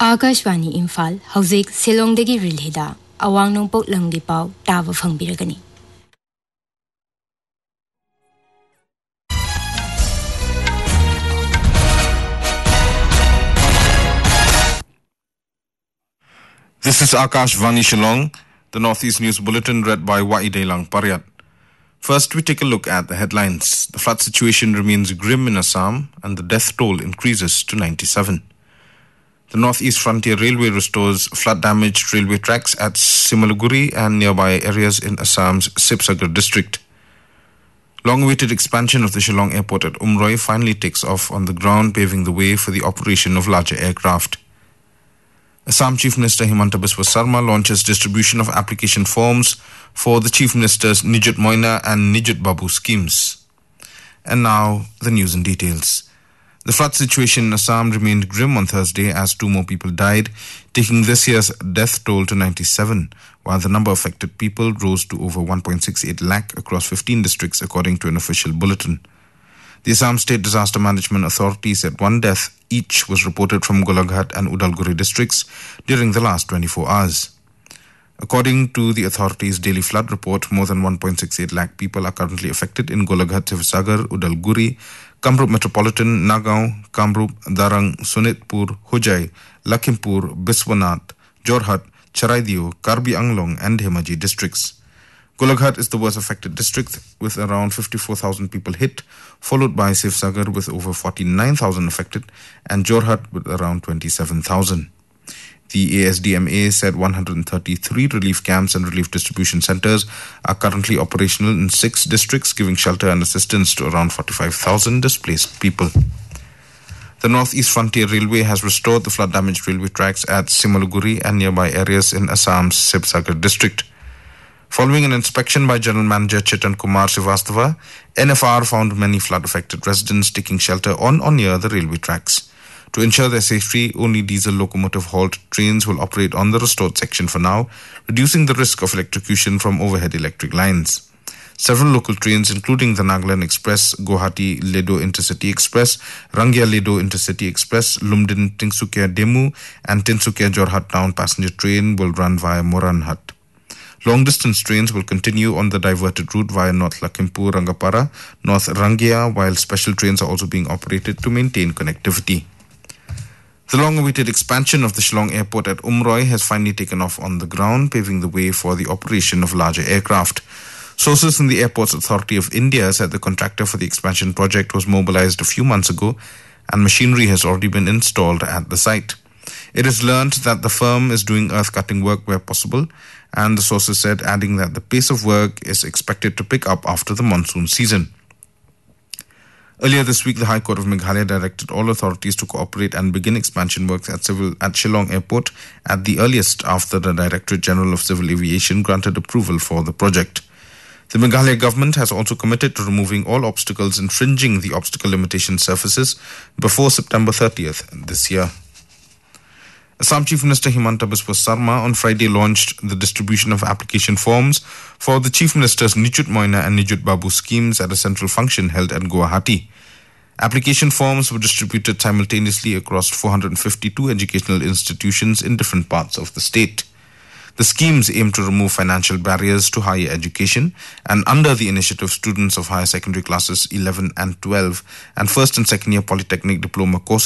Akashvani Imphal, Hauzik Silongdagi Rilhida, Awang Nongpok Langdi Pau, Tava Fangbiragani. This is Akashvani Shillong, the Northeast News Bulletin read by Waidelang Paryat. First, we take a look at the headlines. The flood situation remains grim in Assam and the death toll increases to 97. The Northeast Frontier Railway restores flood-damaged railway tracks at Simalaguri and nearby areas in Assam's Sibsagar district. Long-awaited expansion of the Shillong Airport at Umroi finally takes off on the ground, paving the way for the operation of larger aircraft. Assam Chief Minister Himanta Biswa Sarma launches distribution of application forms for the Chief Minister's Nijut Moina and Nijut Babu schemes. And now, the news in details. The flood situation in Assam remained grim on Thursday as 2 more people died, taking this year's death toll to 97, while the number of affected people rose to over 1.68 lakh across 15 districts, according to an official bulletin. The Assam State Disaster Management Authority said 1 death each was reported from Golaghat and Udalguri districts during the last 24 hours. According to the authority's daily flood report, more than 1.68 lakh people are currently affected in Golaghat, Sivsagar, Udalguri, Kamrup Metropolitan, Nagaon, Kamrup, Darang, Sonitpur, Hujai, Lakhimpur, Biswanath, Jorhat, Charaidio, Karbi Anglong and Dhemaji districts. Golaghat is the worst affected district with around 54,000 people hit, followed by Sivsagar with over 49,000 affected and Jorhat with around 27,000. The ASDMA said 133 relief camps and relief distribution centers are currently operational in 6 districts, giving shelter and assistance to around 45,000 displaced people. The Northeast Frontier Railway has restored the flood-damaged railway tracks at Simalaguri and nearby areas in Assam's Sibsagar district. Following an inspection by General Manager Chetan Kumar Srivastava, NFR found many flood-affected residents taking shelter on or near the railway tracks. To ensure their safety, only diesel locomotive halt trains will operate on the restored section for now, reducing the risk of electrocution from overhead electric lines. Several local trains, including the Nagaland Express, Guwahati-Ledo Intercity Express, Rangya-Ledo Intercity Express, Lumdin-Tinsukia Demu, and Tinsukia-Jorhat Town passenger train will run via Moranhat. Long-distance trains will continue on the diverted route via North Lakhimpur, Rangapara, North Rangya, while special trains are also being operated to maintain connectivity. The long-awaited expansion of the Shillong Airport at Umroi has finally taken off on the ground, paving the way for the operation of larger aircraft. Sources in the Airports Authority of India said the contractor for the expansion project was mobilized a few months ago and machinery has already been installed at the site. It is learned that the firm is doing earth-cutting work where possible, and the sources said, adding that the pace of work is expected to pick up after the monsoon season. Earlier this week, the High Court of Meghalaya directed all authorities to cooperate and begin expansion works at Shillong Airport at the earliest after the Directorate General of Civil Aviation granted approval for the project. The Meghalaya government has also committed to removing all obstacles infringing the obstacle limitation surfaces before September 30th this year. Assam Chief Minister Himanta Biswa Sarma on Friday launched the distribution of application forms for the Chief Minister's Nijut Moina and Nijut Babu schemes at a central function held at Guwahati. Application forms were distributed simultaneously across 452 educational institutions in different parts of the state. The schemes aim to remove financial barriers to higher education, and under the initiative, students of higher secondary classes 11 and 12 and first and second year polytechnic diploma courses